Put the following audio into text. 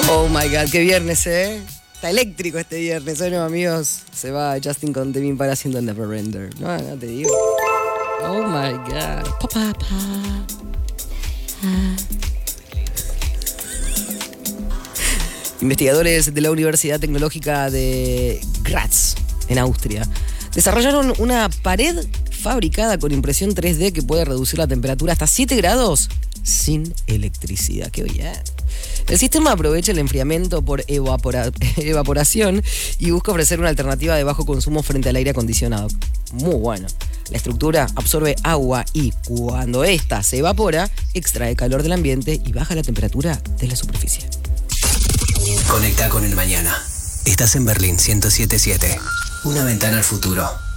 Oh my God, qué viernes, ¿eh? Está eléctrico este viernes, ¿o no, amigos? Se va Justin con Tame Impala haciendo Never Render. No, no te digo. Oh my God. Investigadores de la Universidad Tecnológica de Graz, en Austria, desarrollaron una pared fabricada con impresión 3D que puede reducir la temperatura hasta 7 grados sin electricidad. ¡Qué bien! El sistema aprovecha el enfriamiento por evaporación y busca ofrecer una alternativa de bajo consumo frente al aire acondicionado. Muy bueno. La estructura absorbe agua y, cuando ésta se evapora, extrae calor del ambiente y baja la temperatura de la superficie. Conecta con el mañana. Estás en Berlín 107.7. Una ventana al futuro.